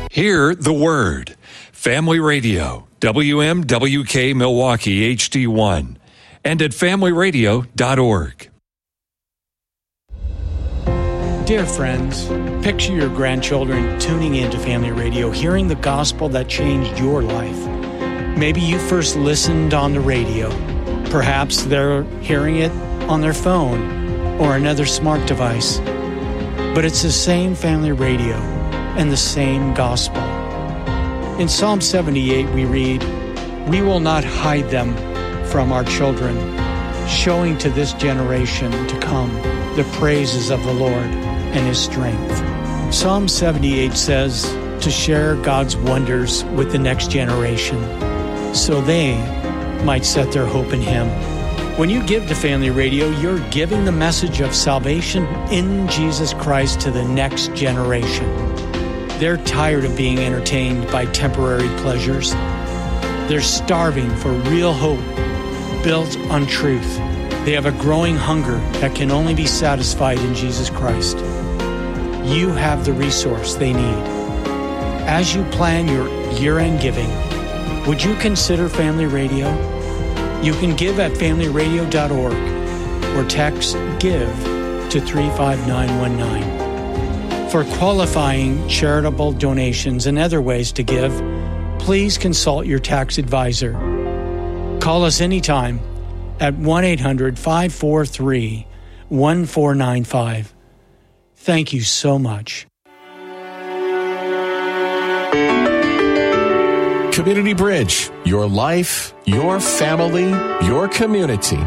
Hear the word. Family Radio, WMWK Milwaukee HD1, and at familyradio.org. Dear friends, picture your grandchildren tuning into Family Radio, hearing the gospel that changed your life. Maybe you first listened on the radio. Perhaps they're hearing it on their phone or another smart device. But it's the same Family Radio and the same gospel. In Psalm 78 we read, "We will not hide them from our children, showing to this generation to come the praises of the Lord and His strength." Psalm 78 says to share God's wonders with the next generation so they might set their hope in Him. When you give to Family Radio, you're giving the message of salvation in Jesus Christ to the next generation. They're tired of being entertained by temporary pleasures. They're starving for real hope built on truth. They have a growing hunger that can only be satisfied in Jesus Christ. You have the resource they need. As you plan your year-end giving, would you consider Family Radio? You can give at familyradio.org or text GIVE to 35919. For qualifying charitable donations and other ways to give, please consult your tax advisor. Call us anytime at 1-800-543-1495. Thank you so much. Community Bridge, your life, your family, your community.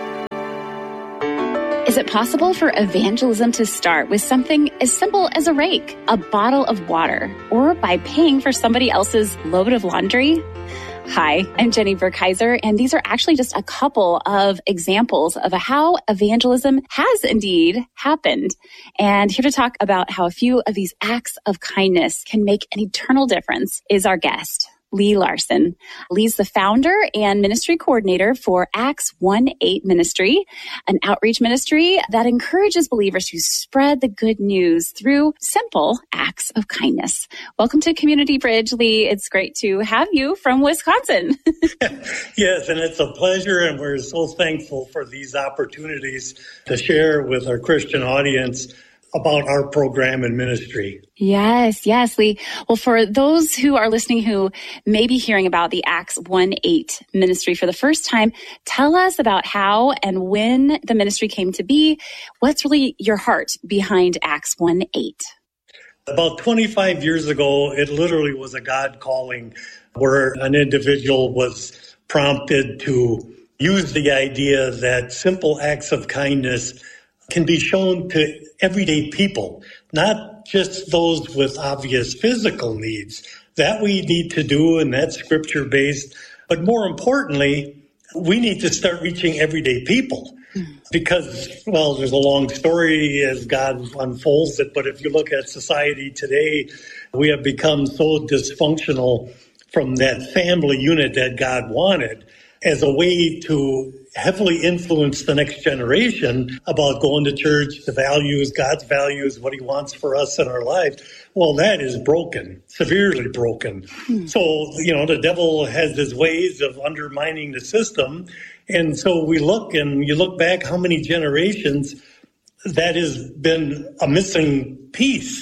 Is it possible for evangelism to start with something as simple as a rake, a bottle of water, or by paying for somebody else's load of laundry? Hi, I'm Jenny Burkheiser, and these are actually just a couple of examples of how evangelism has indeed happened. And here to talk about how a few of these acts of kindness can make an eternal difference is our guest, Lee Larson. Lee's the founder and ministry coordinator for Acts 1-8 Ministry, an outreach ministry that encourages believers to spread the good news through simple acts of kindness. Welcome to Community Bridge, Lee. It's great to have you from Wisconsin. Yes, and it's a pleasure, and we're so thankful for these opportunities to share with our Christian audience about our program and ministry. Yes, Lee. Well, for those who are listening who may be hearing about the Acts 1-8 ministry for the first time, tell us about how and when the ministry came to be. What's really your heart behind Acts 1-8? About 25 years ago, it literally was a God calling where an individual was prompted to use the idea that simple acts of kindness can be shown to everyday people, not just those with obvious physical needs. That we need to do, and that's scripture-based. But more importantly, we need to start reaching everyday people. Because, well, there's a long story as God unfolds it, but if you look at society today, we have become so dysfunctional from that family unit that God wanted as a way to heavily influence the next generation about going to church, the values, God's values, what He wants for us in our life. Well, that is broken, severely broken. So, the devil has his ways of undermining the system. And so we look, and you look back how many generations that has been a missing piece.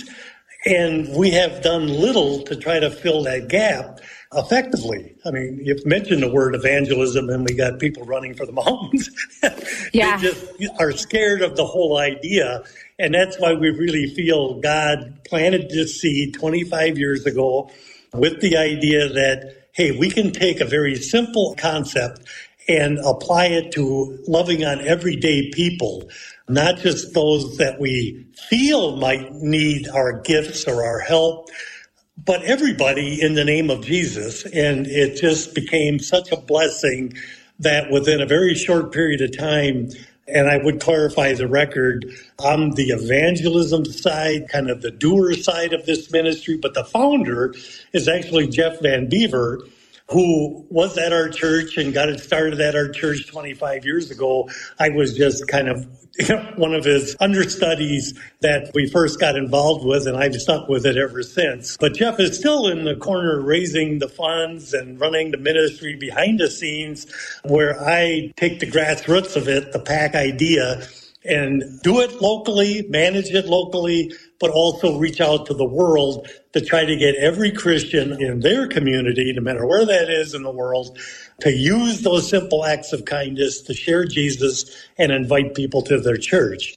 And we have done little to try to fill that gap effectively. I mean, you've mentioned the word evangelism, and we got people running for the mountains. Yeah. They just are scared of the whole idea. And that's why we really feel God planted this seed 25 years ago with the idea that, hey, we can take a very simple concept and apply it to loving on everyday people, not just those that we feel might need our gifts or our help, but everybody in the name of Jesus. And it just became such a blessing that within a very short period of time, and I would clarify the record, I'm the evangelism side, kind of the doer side of this ministry, but the founder is actually Jeff Van Beaver, who was at our church and got it started at our church 25 years ago. I was just kind of one of his understudies that we first got involved with, and I've stuck with it ever since. But Jeff is still in the corner raising the funds and running the ministry behind the scenes, where I take the grassroots of it, the PAC idea, and do it locally, manage it locally, but also reach out to the world to try to get every Christian in their community, no matter where that is in the world, to use those simple acts of kindness to share Jesus and invite people to their church.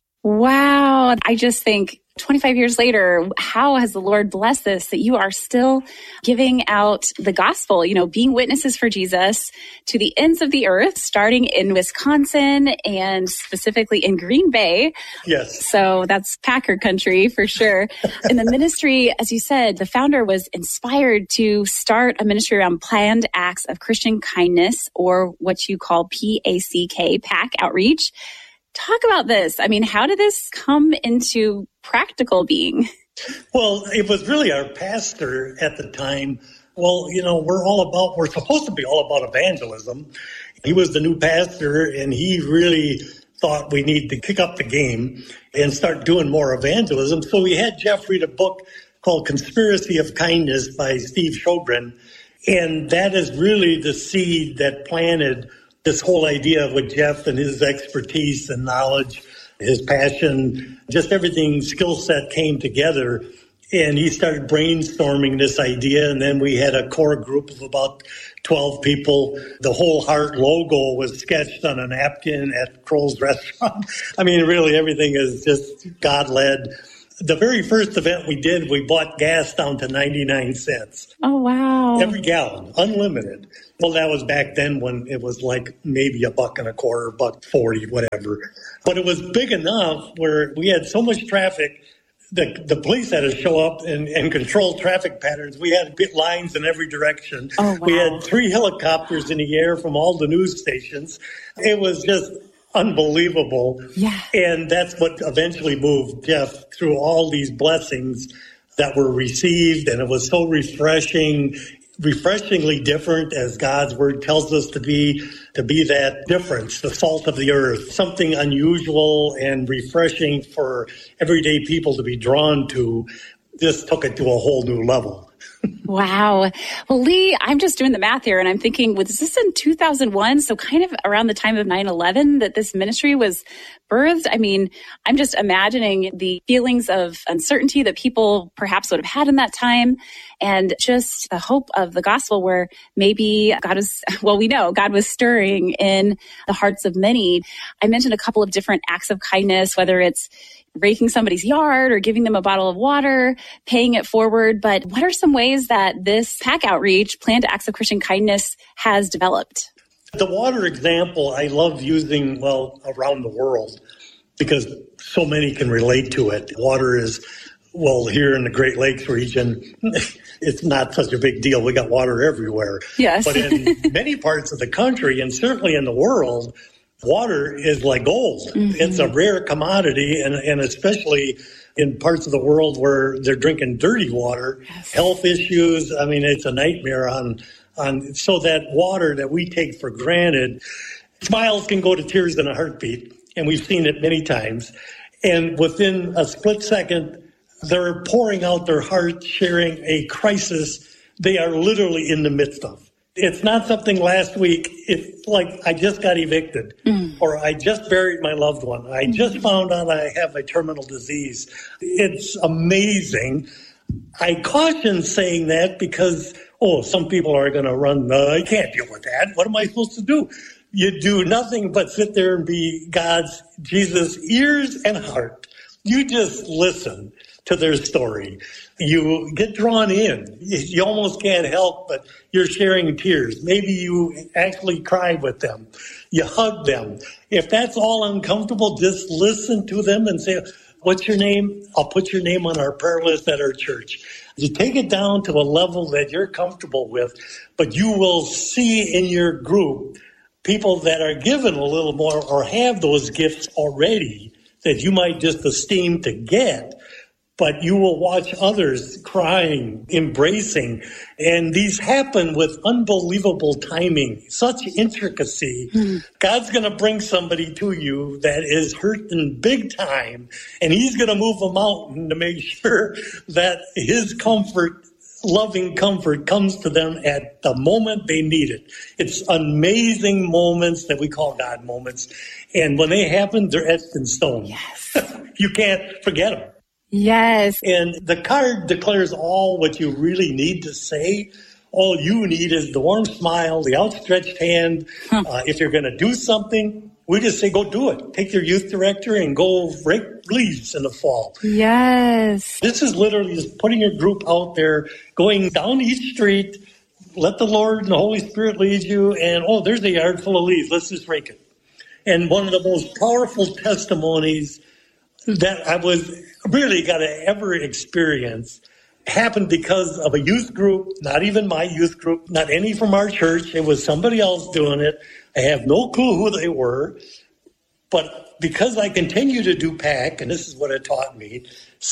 Wow. I just think 25 years later, how has the Lord blessed this, that you are still giving out the gospel, being witnesses for Jesus to the ends of the earth, starting in Wisconsin and specifically in Green Bay. Yes. So that's Packer country for sure. In the ministry, as you said, the founder was inspired to start a ministry around planned acts of Christian kindness, or what you call PACK, PAC outreach. Talk about this. I mean, how did this come into practical being? Well, it was really our pastor at the time. Well, we're supposed to be all about evangelism. He was the new pastor, and he really thought we need to kick up the game and start doing more evangelism. So we had Jeff read a book called Conspiracy of Kindness by Steve Sjogren. And that is really the seed that planted this whole idea with Jeff and his expertise and knowledge, his passion, just everything, skill set came together. And he started brainstorming this idea. And then we had a core group of about 12 people. The Whole Heart logo was sketched on a napkin at Kroll's restaurant. I mean, really, everything is just God-led. The very first event we did, we bought gas down to 99 cents. Oh, wow. Every gallon, unlimited. Well, that was back then when it was like maybe $1.25, $1.40, whatever. But it was big enough where we had so much traffic that the police had to show up and control traffic patterns. We had lines in every direction. Oh, wow. We had 3 helicopters in the air from all the news stations. It was just unbelievable. Yeah. And that's what eventually moved Jeff through all these blessings that were received. And it was so refreshingly different, as God's word tells us to be that difference, the salt of the earth, something unusual and refreshing for everyday people to be drawn to. This took it to a whole new level. Wow. Well, Lee, I'm just doing the math here, and I'm thinking, was this in 2001? So kind of around the time of 9/11 that this ministry was birthed? I mean, I'm just imagining the feelings of uncertainty that people perhaps would have had in that time, and just the hope of the gospel, where maybe we know God was stirring in the hearts of many. I mentioned a couple of different acts of kindness, whether it's raking somebody's yard or giving them a bottle of water, paying it forward. But what are some ways that this PAC outreach, Planned Acts of Christian Kindness, has developed? The water example I love using, around the world, because so many can relate to it. Water is, here in the Great Lakes region, it's not such a big deal. We got water everywhere. Yes. But in many parts of the country, and certainly in the world, water is like gold. Mm-hmm. It's a rare commodity, and especially in parts of the world where they're drinking dirty water, yes. Health issues. I mean, it's a nightmare so that water that we take for granted, smiles can go to tears in a heartbeat, and we've seen it many times. And within a split second, they're pouring out their heart, sharing a crisis they are literally in the midst of. It's not something last week. It's like, I just got evicted, or I just buried my loved one. I just found out I have a terminal disease. It's amazing. I caution saying that because, some people are going to run, I can't deal with that. What am I supposed to do? You do nothing but sit there and be Jesus' ears and heart. You just listen to their story. You get drawn in. You almost can't help, but you're sharing tears. Maybe you actually cry with them. You hug them. If that's all uncomfortable, just listen to them and say, what's your name? I'll put your name on our prayer list at our church. You take it down to a level that you're comfortable with, but you will see in your group people that are given a little more or have those gifts already that you might just esteem to get. but you will watch others crying, embracing. And these happen with unbelievable timing, such intricacy. God's going to bring somebody to you that is hurting big time, and he's going to move a mountain to make sure that his comfort, loving comfort, comes to them at the moment they need it. It's amazing moments that we call God moments. And when they happen, they're etched in stone. Yes. You can't forget them. Yes. And the card declares all what you really need to say. All you need is the warm smile, the outstretched hand. If you're going to do something, we just say, go do it. Take your youth director and go rake leaves in the fall. Yes. This is literally just putting your group out there, going down each street, let the Lord and the Holy Spirit lead you, and, oh, there's a yard full of leaves. Let's just rake it. And one of the most powerful testimonies that I was really got to ever experience happened because of a youth group, not even my youth group, not any from our church. It was somebody else doing it. I have no clue who they were. But because I continue to do PAC, and this is what it taught me,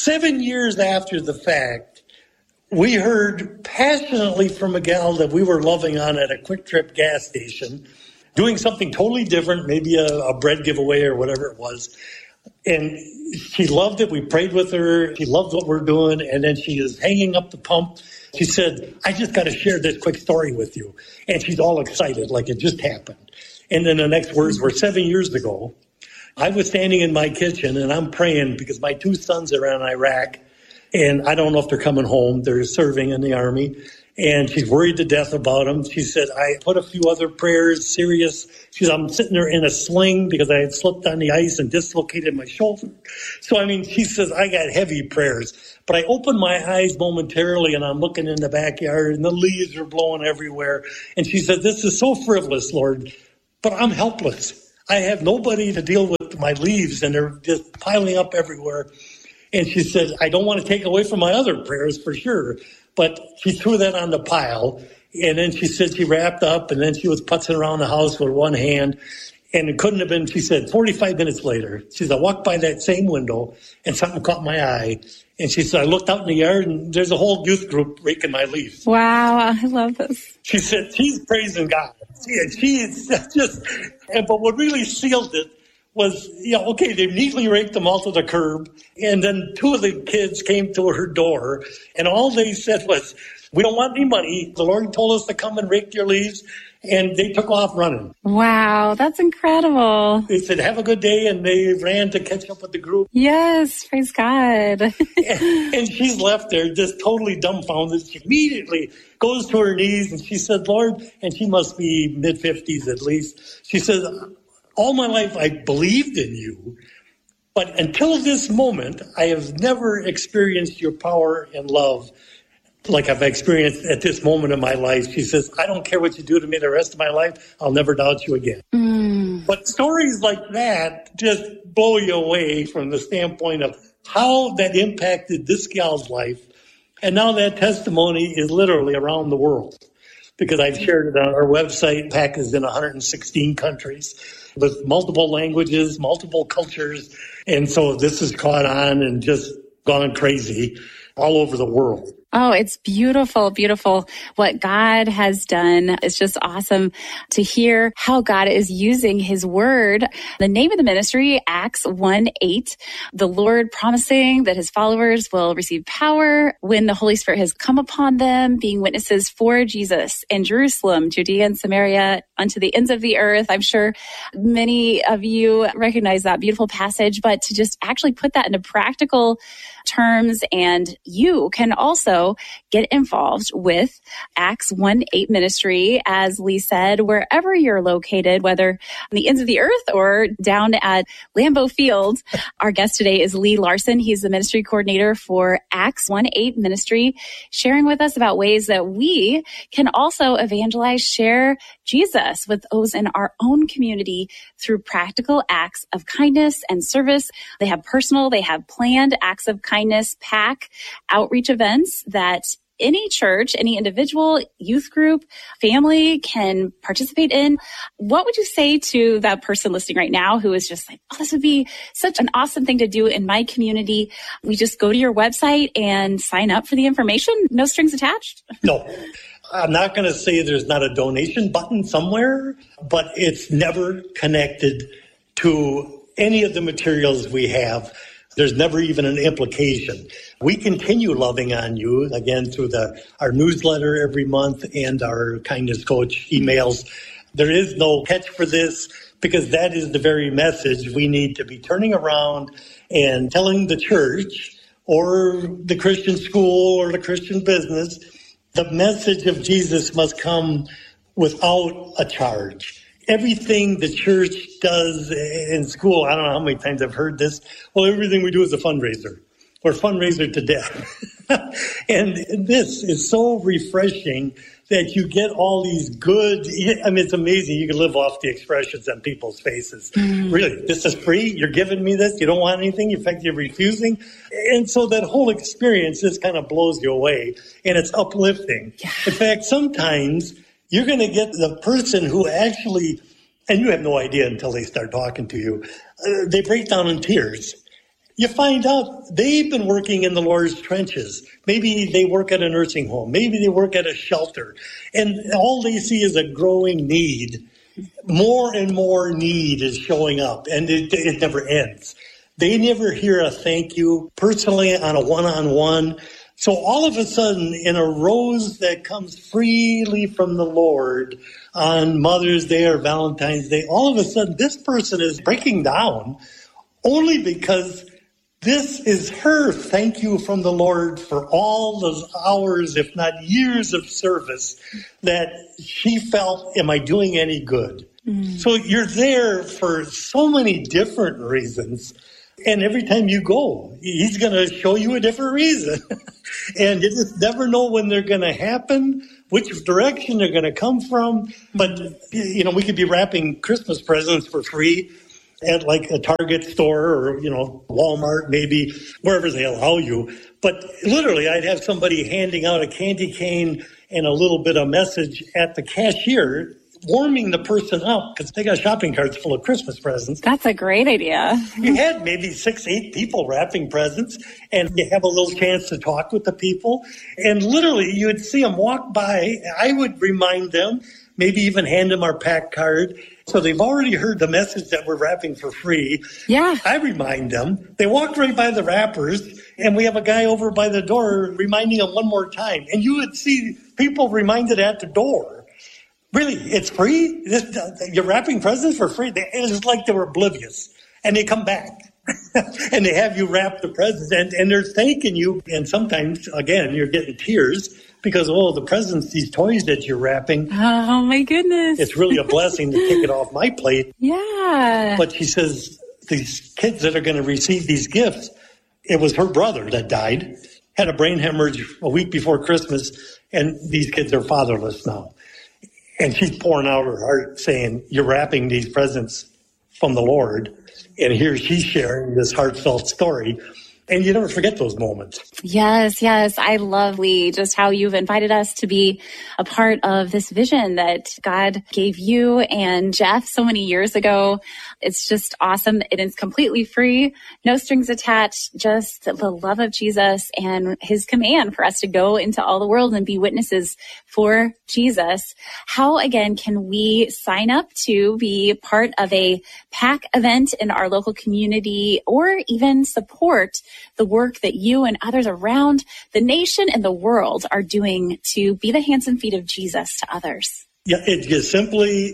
7 years after the fact, we heard passionately from a gal that we were loving on at a Quick Trip gas station, doing something totally different, maybe a bread giveaway or whatever it was. And she loved it. We prayed with her. She loved what we're doing. And then she is hanging up the pump. She said, I just got to share this quick story with you. And she's all excited, like it just happened. And then the next words were 7 years ago. I was standing in my kitchen and I'm praying because my two sons are in Iraq. And I don't know if they're coming home. They're serving in the Army. And she's worried to death about them. She said, I put a few other prayers, serious. She said, I'm sitting there in a sling because I had slipped on the ice and dislocated my shoulder. So, she says, I got heavy prayers. But I opened my eyes momentarily and I'm looking in the backyard and the leaves are blowing everywhere. And she said, this is so frivolous, Lord, but I'm helpless. I have nobody to deal with my leaves and they're just piling up everywhere. And she said, I don't want to take away from my other prayers for sure. But she threw that on the pile. And then she said she wrapped up and then she was putzing around the house with one hand. And it couldn't have been, she said, 45 minutes later. She said, I walked by that same window and something caught my eye. And she said, I looked out in the yard and there's a whole youth group raking my leaves. Wow, I love this. She said, she's praising God. She's just, but what really sealed it was, okay, they neatly raked them all to the curb. And then two of the kids came to her door and all they said was, we don't want any money. The Lord told us to come and rake your leaves. And they took off running. Wow, that's incredible. They said, have a good day. And they ran to catch up with the group. Yes, praise God. and she's left there just totally dumbfounded. She immediately goes to her knees and she said, Lord, and she must be mid-50s at least. She says, all my life I believed in you, but until this moment, I have never experienced your power and love like I've experienced at this moment in my life. She says, I don't care what you do to me the rest of my life. I'll never doubt you again. But stories like that just blow you away from the standpoint of how that impacted this gal's life. And now that testimony is literally around the world because I've shared it on our website. PAC is in 116 countries with multiple languages, multiple cultures. And so this has caught on and just gone crazy all over the world. Oh, it's beautiful, beautiful. What God has done is just awesome to hear how God is using his word. The name of the ministry, Acts 1:8, the Lord promising that his followers will receive power when the Holy Spirit has come upon them, being witnesses for Jesus in Jerusalem, Judea and Samaria, unto the ends of the earth. I'm sure many of you recognize that beautiful passage, but to just actually put that into practical terms, and you can also get involved with Acts 1:8 ministry, as Lee said, wherever you're located, whether on the ends of the earth or down at Lambeau Field. Our guest today is Lee Larson. He's the ministry coordinator for Acts 1:8 ministry, sharing with us about ways that we can also evangelize, share Jesus with those in our own community through practical acts of kindness and service. They have personal, they have planned acts of kindness, PAC outreach events that any church, any individual, youth group, family can participate in. What would you say to that person listening right now who is just like, oh, this would be such an awesome thing to do in my community? We just go to your website and sign up for the information. No strings attached? No. I'm not going to say there's not a donation button somewhere, but it's never connected to any of the materials we have. There's never even an implication. We continue loving on you, again, through our newsletter every month and our Kindness Coach emails. There is no catch for this, because that is the very message we need to be turning around and telling the church or the Christian school or the Christian business. The message of Jesus must come without a charge. Everything the church does in school, I don't know how many times I've heard this, well, everything we do is a fundraiser. We're a fundraiser to death. And this is so refreshing that you get all these good, I mean, it's amazing. You can live off the expressions on people's faces. Really, this is free? You're giving me this? You don't want anything? In fact, you're refusing? And so that whole experience just kind of blows you away, and it's uplifting. Yeah. In fact, sometimes you're going to get the person who actually, and you have no idea until they start talking to you, they break down in tears. You find out they've been working in the Lord's trenches. Maybe they work at a nursing home. Maybe they work at a shelter. And all they see is a growing need. More and more need is showing up, and it never ends. They never hear a thank you personally on a one-on-one. So all of a sudden, in a rose that comes freely from the Lord on Mother's Day or Valentine's Day, all of a sudden this person is breaking down only because this is her thank you from the Lord for all those hours, if not years of service that she felt, am I doing any good? So you're there for so many different reasons. And every time you go, he's going to show you a different reason. And you just never know when they're going to happen, which direction they're going to come from. But, you know, we could be wrapping Christmas presents for free at like a Target store or, you know, Walmart, maybe, wherever they allow you. But literally, I'd have somebody handing out a candy cane and a little bit of message at the cashier, warming the person up because they got shopping carts full of Christmas presents. That's a great idea. You had maybe 6-8 people wrapping presents, and you have a little chance to talk with the people. And literally, you would see them walk by. I would remind them, maybe even hand them our pack card. So they've already heard the message that we're wrapping for free. Yeah. I remind them. They walk right by the wrappers, and we have a guy over by the door reminding them one more time. And you would see people reminded at the door. Really, it's free? You're wrapping presents for free? It's like they were oblivious. And they come back. And they have you wrap the presents. And they're thanking you. And sometimes, again, you're getting tears because, oh, the presents, these toys that you're wrapping. Oh, my goodness. It's really a blessing to take it off my plate. Yeah. But she says, these kids that are going to receive these gifts, it was her brother that died, had a brain hemorrhage a week before Christmas, and these kids are fatherless now. And she's pouring out her heart saying, you're wrapping these presents from the Lord. And here she's sharing this heartfelt story. And you never forget those moments. Yes, yes. I love, Lee, just how you've invited us to be a part of this vision that God gave you and Jeff so many years ago. It's just awesome. It is completely free, no strings attached, just the love of Jesus and his command for us to go into all the world and be witnesses for Jesus. How, again, can we sign up to be part of a PAC event in our local community or even support the work that you and others around the nation and the world are doing to be the hands and feet of Jesus to others? Yeah, it's just simply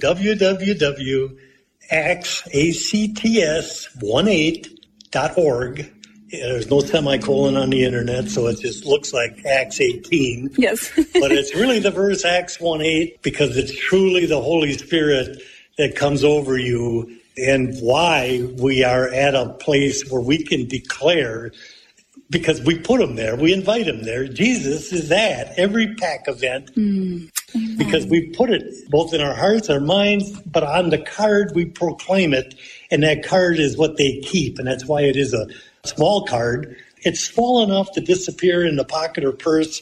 www.acts18.org. There's no semicolon on the internet, so it just looks like Acts 18. Yes. But it's really the verse Acts 1:8 because it's truly the Holy Spirit that comes over you and why we are at a place where we can declare, because we put him there, we invite him there. Jesus is at every PAC event because we put it both in our hearts, our minds, but on the card we proclaim it, and that card is what they keep, and that's why it is a small card. It's small enough to disappear in the pocket or purse,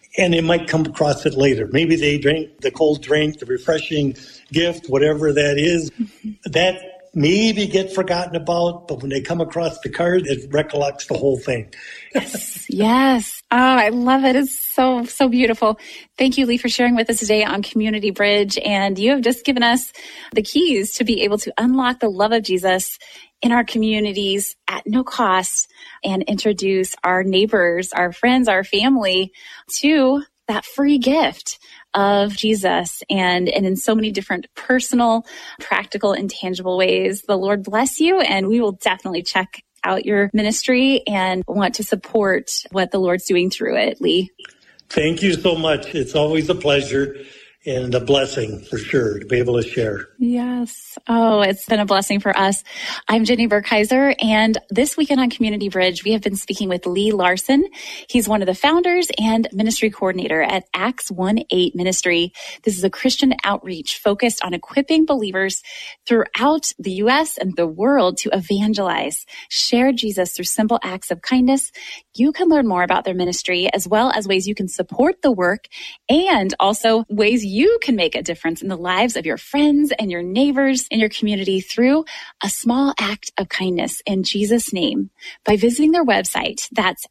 and they might come across it later. Maybe they drink the cold drink, the refreshing gift, whatever that is. That maybe get forgotten about, but when they come across the card, it recollects the whole thing. Yes. Oh, I love it. It's so, so beautiful. Thank you, Lee, for sharing with us today on Community Bridge. And you have just given us the keys to be able to unlock the love of Jesus in our communities at no cost and introduce our neighbors, our friends, our family to that free gift of Jesus and in so many different personal, practical, and tangible ways. The Lord bless you, and we will definitely check out your ministry and want to support what the Lord's doing through it, Lee. Thank you so much. It's always a pleasure and a blessing for sure to be able to share. Yes. Oh, it's been a blessing for us. I'm Jenny Burkheiser, and this weekend on Community Bridge, we have been speaking with Lee Larson. He's one of the founders and ministry coordinator at Acts 1-8 Ministry. This is a Christian outreach focused on equipping believers throughout the U.S. and the world to evangelize, share Jesus through simple acts of kindness. You can learn more about their ministry as well as ways you can support the work and also ways you can make a difference in the lives of your friends and your neighbors in your community through a small act of kindness in Jesus' name by visiting their website. That's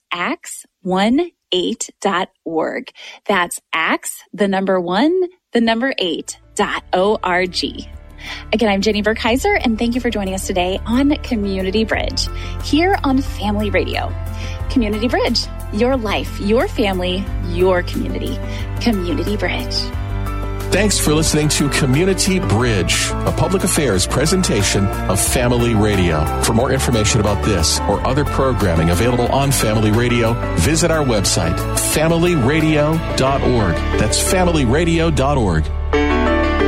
acts18.org. That's acts, 8.org. Again, I'm Jenny Burkheiser, and thank you for joining us today on Community Bridge here on Family Radio. Community Bridge, your life, your family, your community. Community Bridge. Thanks for listening to Community Bridge, a public affairs presentation of Family Radio. For more information about this or other programming available on Family Radio, visit our website, familyradio.org. That's familyradio.org.